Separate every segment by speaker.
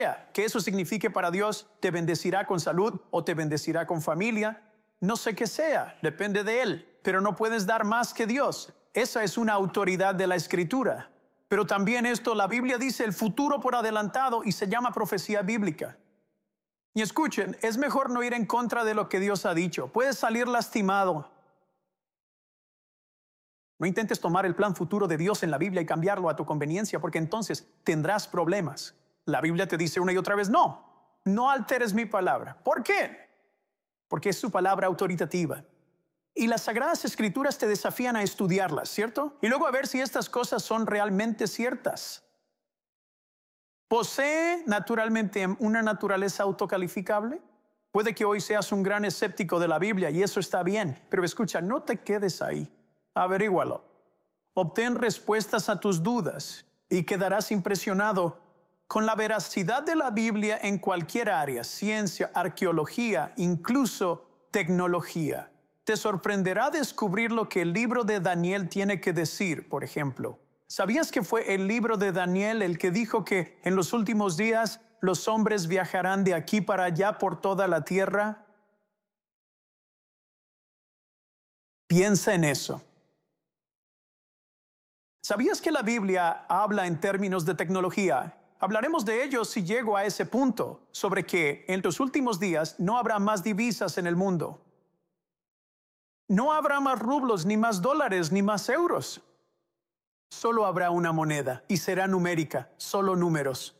Speaker 1: que eso signifique para Dios, te bendecirá con salud o te bendecirá con familia. No sé qué sea, depende de Él, pero no puedes dar más que Dios. Esa es una autoridad de la Escritura. Pero también esto, la Biblia dice el futuro por adelantado y se llama profecía bíblica. Y escuchen, es mejor no ir en contra de lo que Dios ha dicho. Puedes salir lastimado. No intentes tomar el plan futuro de Dios en la Biblia y cambiarlo a tu conveniencia, porque entonces tendrás problemas. La Biblia te dice una y otra vez, no alteres mi palabra. ¿Por qué? Porque es su palabra autoritativa. Y las Sagradas Escrituras te desafían a estudiarlas, ¿cierto? Y luego a ver si estas cosas son realmente ciertas. ¿Posee naturalmente una naturaleza autocalificable? Puede que hoy seas un gran escéptico de la Biblia y eso está bien, pero escucha, no te quedes ahí. Averígualo. Obtén respuestas a tus dudas y quedarás impresionado con la veracidad de la Biblia en cualquier área, ciencia, arqueología, incluso tecnología. Te sorprenderá descubrir lo que el libro de Daniel tiene que decir, por ejemplo. ¿Sabías que fue el libro de Daniel el que dijo que en los últimos días los hombres viajarán de aquí para allá por toda la tierra? Piensa en eso. ¿Sabías que la Biblia habla en términos de tecnología? Hablaremos de ello si llego a ese punto, sobre que en los últimos días no habrá más divisas en el mundo. No habrá más rublos, ni más dólares, ni más euros. Solo habrá una moneda y será numérica, solo números.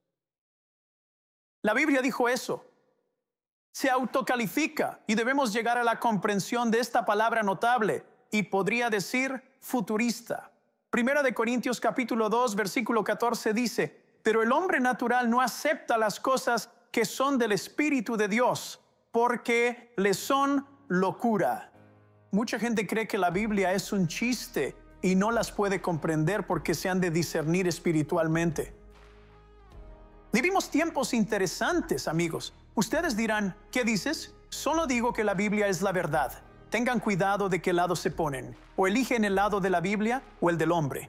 Speaker 1: La Biblia dijo eso. Se autocalifica y debemos llegar a la comprensión de esta palabra notable y podría decir futurista. Primera de Corintios capítulo 2 versículo 14 dice, pero el hombre natural no acepta las cosas que son del Espíritu de Dios porque le son locura. Mucha gente cree que la Biblia es un chiste y no las puede comprender porque se han de discernir espiritualmente. Vivimos tiempos interesantes, amigos. Ustedes dirán, ¿qué dices? Solo digo que la Biblia es la verdad. Tengan cuidado de qué lado se ponen. O eligen el lado de la Biblia o el del hombre.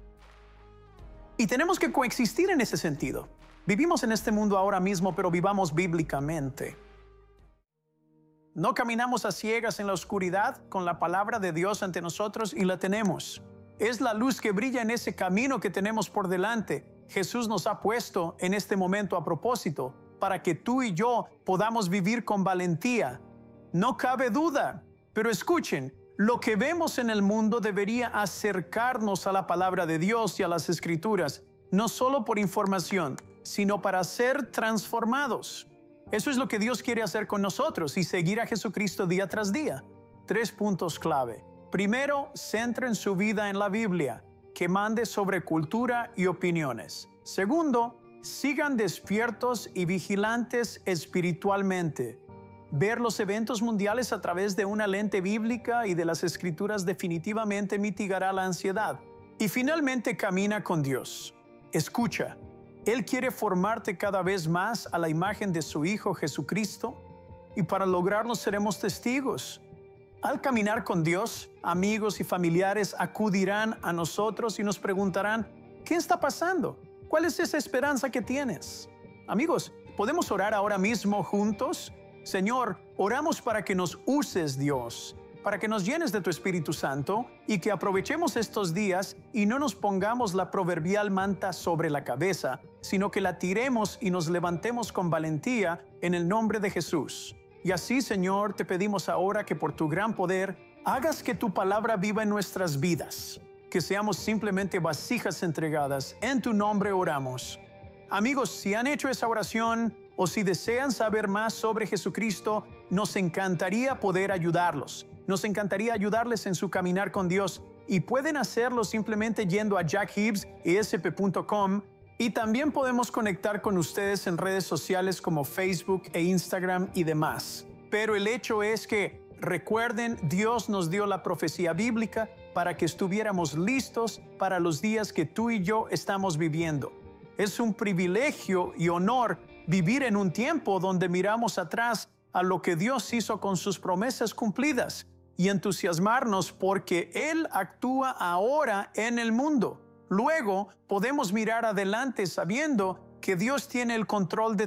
Speaker 1: Y tenemos que coexistir en ese sentido. Vivimos en este mundo ahora mismo, pero vivamos bíblicamente. No caminamos a ciegas en la oscuridad con la palabra de Dios ante nosotros y la tenemos. Es la luz que brilla en ese camino que tenemos por delante. Jesús nos ha puesto en este momento a propósito para que tú y yo podamos vivir con valentía. No cabe duda, pero escuchen, lo que vemos en el mundo debería acercarnos a la palabra de Dios y a las Escrituras, no solo por información, sino para ser transformados. Eso es lo que Dios quiere hacer con nosotros y seguir a Jesucristo día tras día. 3 puntos clave. Primero, centren su vida en la Biblia, que mande sobre cultura y opiniones. Segundo, sigan despiertos y vigilantes espiritualmente. Ver los eventos mundiales a través de una lente bíblica y de las Escrituras definitivamente mitigará la ansiedad. Y finalmente, camina con Dios. Escucha. Él quiere formarte cada vez más a la imagen de su Hijo Jesucristo y para lograrlo seremos testigos. Al caminar con Dios, amigos y familiares acudirán a nosotros y nos preguntarán, ¿qué está pasando? ¿Cuál es esa esperanza que tienes? Amigos, ¿podemos orar ahora mismo juntos? Señor, oramos para que nos uses, Dios, para que nos llenes de tu Espíritu Santo y que aprovechemos estos días y no nos pongamos la proverbial manta sobre la cabeza, sino que la tiremos y nos levantemos con valentía en el nombre de Jesús. Y así, Señor, te pedimos ahora que por tu gran poder hagas que tu palabra viva en nuestras vidas, que seamos simplemente vasijas entregadas. En tu nombre oramos. Amigos, si han hecho esa oración o si desean saber más sobre Jesucristo, nos encantaría poder ayudarlos. Nos encantaría ayudarles en su caminar con Dios y pueden hacerlo simplemente yendo a jackhibbsesp.com y también podemos conectar con ustedes en redes sociales como Facebook e Instagram y demás. Pero el hecho es que, recuerden, Dios nos dio la profecía bíblica para que estuviéramos listos para los días que tú y yo estamos viviendo. Es un privilegio y honor vivir en un tiempo donde miramos atrás a lo que Dios hizo con sus promesas cumplidas y entusiasmarnos porque Él actúa ahora en el mundo. Luego podemos mirar adelante sabiendo que Dios tiene el control de